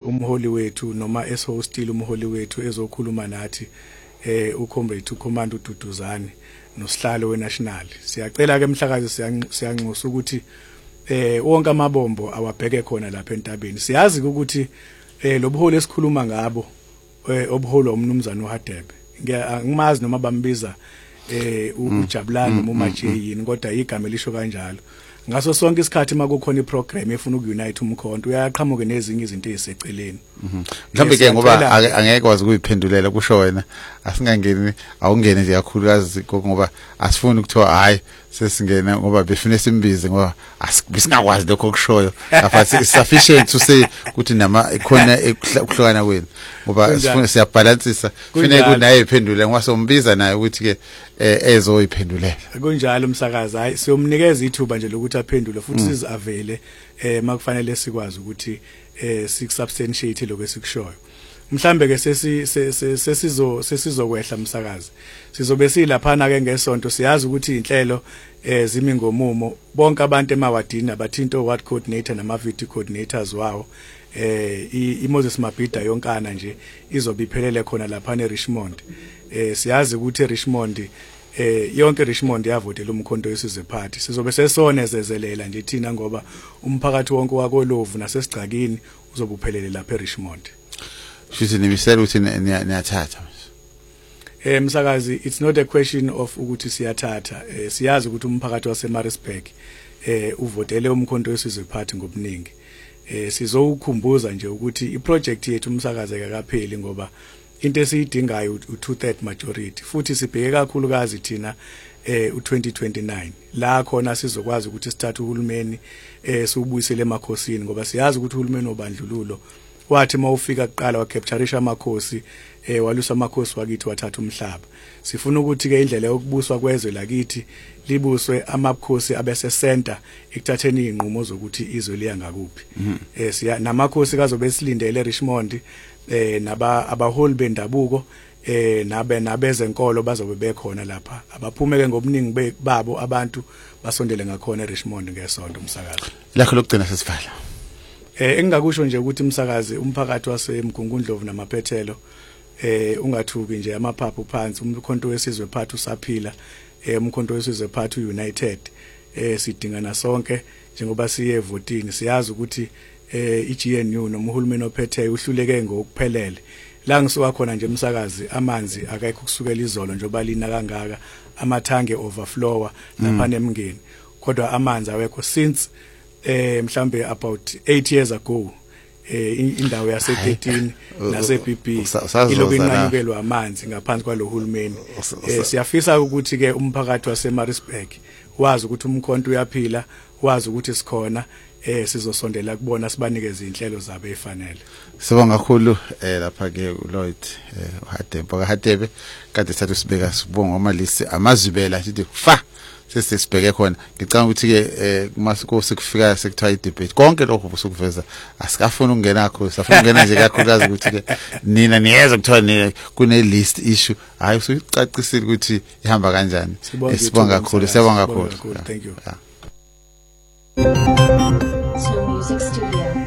umholi wethu noma esihostile umholi wethu ezokhuluma nathi uComrade uCommand uDuduzane nosihlalo weNational. Siyacela ke mhlakazi siyanxusa ukuthi wonke amabombo awabheke khona lapha entabeni. Siyazi ukuthi lobuholi esikhuluma ngabo obuholo umnumzana uHadebe. Ngimazi noma bambiza uJabulani noma uMajeyini kodwa igama elisho kanjalo. Ngaso sonke isikhathi makukhona iprogram efuna ukunite umkhonto uyaqhamuka nezinye izinto eziseceleni. Mhlambe ke ngoba angeke kwazi ukuyiphendulela kusho wena asingangeni awungene nje kakhulukazi ngoba asifuni ukuthiwa hayi sesingena ngoba befune simbize ngoba asingakwazi lokho okushoyo afathi sufficient to say ukuthi nama ikhona ukuhlukana kwenu ngoba sifuna siyabalansisa kufanele kunaye iphendule ngwasombiza naye ukuthi ke ezoyiphendulela kunjalo umsakazi hayi siyomnikeza ithuba nje lokuthi aphendule futhi sizavele makufanele sikwazi ukuthi sikusubstantiate lokho esikushoyo. Mhlambe ke sesizokwehla umsakazi sizobe silaphana ke ngesonto siyazi ukuthi inhlelo zimi ngomumo bonke abantu emawadini abathinto ward coordinator nama VT coordinators wawo iMoses Mabhida yonkana nje izobe iphelele khona lapha eRichmond. Siyazi ukuthi eRichmond yonke Richmond yavotela umkhonto wesizwe party sizobe sesonezezelela nje thina ngoba umphakathi wonke wakolovu nasesigcakini uzobuphelele lapha eRichmond. Shithi nimisela ukuthi niyathatha msakazi it's not a question of ukuthi siyathatha siyazi ukuthi umphakathi waseMaritzburg uvotele umkhonto wesizwe party ngobuningi sizowukhumbuza nje ukuthi iproject yethu umsakazi akakapheli ngoba into esiyidingayo u2/3 majority futhi sibheke kakhulukazi thina u2029 la khona sizokwazi ukuthi sithathe uhulumeni siubuyisele emakhosini ngoba siyazi ukuthi uhulumeni obandlululo wathi mawufika kuqala wacaptureisha amakhosi walusa amakhosi wakithi wathatha umhlaba. Sifuna ukuthi ke indlela yokubuswa kwezwe lakithi libuswe amakhosi abese center ekuthatheni inqumo zokuthi izwe liya ngakuphi. Siya namakhosi kazobe silindele eRichmond abaholi bendabuko nabezenkolo bazobe bekhona lapha abaphume ke ngobuningi babo abantu basondele ngakhona eRichmond ngesonto umsakazi. Lakho lokugcina sesivala. Engingakusho nje ukuthi umsakazi umphakathi waseMgungundlovu namaphethelo ungathuki nje amaphaphu phansi umkhonto wesizwe party usaphila umkhonto wesizwe party united sidingana sonke njengoba siye votini siyazi ukuthi iGNU noma uhulumeni ophethe uhluleke ngokuphelele la ngisuka khona nje umsakazi amanzi akekho kusukela izolo njengoba lina kangaka amathange overflower lapha nemngeni kodwa amanzi awekho since mhlambe about 8 years ago indawo yase 13 nase BP iloku inqanyukelwa amanzi ngaphansi kwalohulumeni. Siyafisa ukuthi ke umphakathi waseMaritzburg wazi ukuthi umkhonto uyaphila wazi ukuthi sikhona sizosondela kubona sibanikeze inhlelo zabo efanele. Sibonga kakhulu lapha ke uLloyd uHadebe kade sathu sibeka sibonga amalisi amazibela sithi fa sesibheke khona ngicanga ukuthi ke masiko sekufika sekuthiwa idebate konke lokho busukuveza asikafuni ukungena kakhulu safuna ukungena nje kakhulukazi ukuthi ke nina niyeza kuthiwa kune list issue hayi usucacisile ukuthi ihamba kanjani. Sibonga kakhulu Thank you. Slow Music Studio.